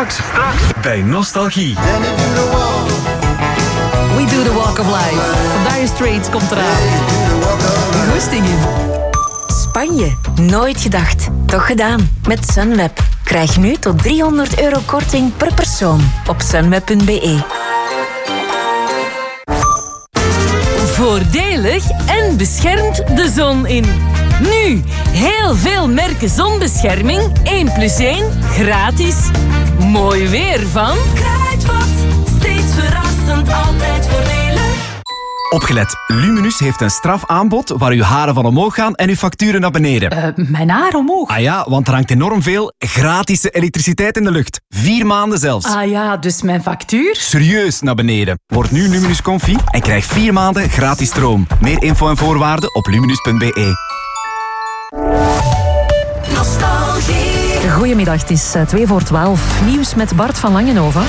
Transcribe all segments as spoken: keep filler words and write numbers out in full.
Straks, straks bij Nostalgie. We do the walk of life. Van Dire Straits komt eraan. Goesting in. Spanje. Nooit gedacht. Toch gedaan. Met Sunweb. Krijg nu tot driehonderd euro korting per persoon op sunweb punt be. Voordelig en beschermt de zon in. Nu, heel veel merken zonbescherming. één plus één, gratis. Mooi weer van Kruidvat. Steeds verrassend, altijd voordelig. Opgelet, Luminus heeft een strafaanbod waar uw haren van omhoog gaan en uw facturen naar beneden. Uh, mijn haar omhoog? Ah ja, want er hangt enorm veel gratis elektriciteit in de lucht. Vier maanden zelfs. Ah ja, dus mijn factuur? Serieus naar beneden. Word nu Luminus Comfy en krijg vier maanden gratis stroom. Meer info en voorwaarden op luminus punt be. Nostalgie. Goedemiddag, het is twee voor twaalf. Nieuws met Bart van Langenhoven.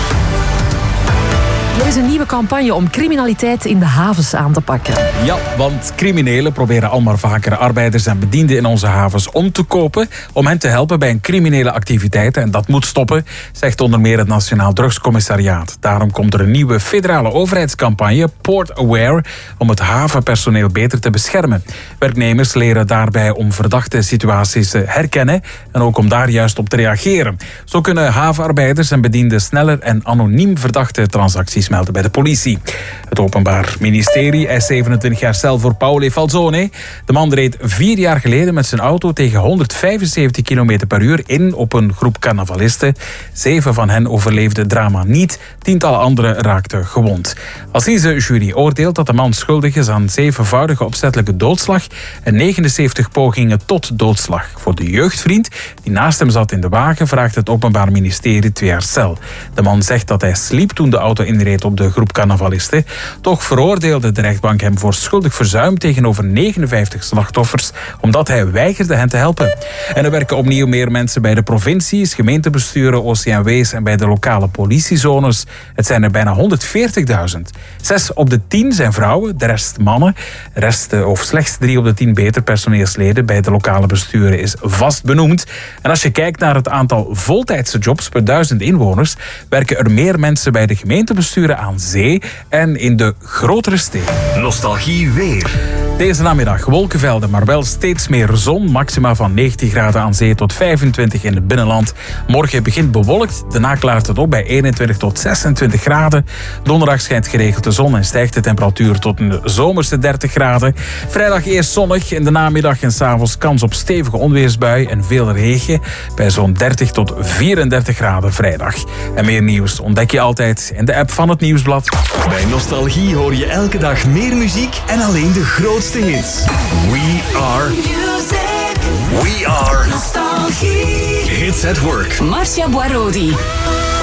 Er is een nieuwe campagne om criminaliteit in de havens aan te pakken. Ja, want criminelen proberen al maar vaker arbeiders en bedienden in onze havens om te kopen om hen te helpen bij een criminele activiteit. En dat moet stoppen, zegt onder meer het Nationaal Drugscommissariaat. Daarom komt er een nieuwe federale overheidscampagne, Port Aware, om het havenpersoneel beter te beschermen. Werknemers leren daarbij om verdachte situaties te herkennen en ook om daar juist op te reageren. Zo kunnen havenarbeiders en bedienden sneller en anoniem verdachte transacties melden bij de politie. Het Openbaar Ministerie eist zevenentwintig jaar cel voor Paolo Falzone. De man reed vier jaar geleden met zijn auto tegen honderdvijfenzeventig kilometer per uur in op een groep carnavalisten. Zeven van hen overleefden het drama niet. Tientallen anderen raakten gewond. Assisejury oordeelt dat de man schuldig is aan zevenvoudige opzettelijke doodslag en negenenzeventig pogingen tot doodslag. Voor de jeugdvriend die naast hem zat in de wagen vraagt het Openbaar Ministerie twee jaar cel. De man zegt dat hij sliep toen de auto inreed op de groep carnavalisten. Toch veroordeelde de rechtbank hem voor schuldig verzuim tegenover negenenvijftig slachtoffers, omdat hij weigerde hen te helpen. En er werken opnieuw meer mensen bij de provincies, gemeentebesturen, O C M W's en bij de lokale politiezones. Het zijn er bijna honderdveertigduizend. Zes op de tien zijn vrouwen, de rest mannen. De rest, of slechts drie op de tien beter personeelsleden bij de lokale besturen is vast benoemd. En als je kijkt naar het aantal voltijdse jobs per duizend inwoners, werken er meer mensen bij de gemeentebesturen aan zee en in de grotere steden. Nostalgie weer. Deze namiddag wolkenvelden, maar wel steeds meer zon. Maxima van negentien graden aan zee tot vijfentwintig in het binnenland. Morgen begint bewolkt. Daarna klaart het op bij eenentwintig tot zesentwintig graden. Donderdag schijnt geregeld de zon en stijgt de temperatuur tot een zomerse dertig graden. Vrijdag eerst zonnig. In de namiddag en 's avonds kans op stevige onweersbui en veel regen. Bij zo'n dertig tot vierendertig graden vrijdag. En meer nieuws ontdek je altijd in de app van het Nieuwsblad. Bij Nostalgie hoor je elke dag meer muziek en alleen de grootste hits. We are music. We are Nostalgie. Hits at work. Marcia Boirodi.